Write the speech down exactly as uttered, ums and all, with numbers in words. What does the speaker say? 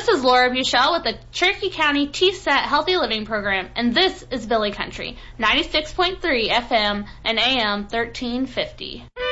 This is Laura Buchel with the Cherokee County T S E T Healthy Living Program, and this is Billy Country, ninety-six point three F M and A M thirteen fifty.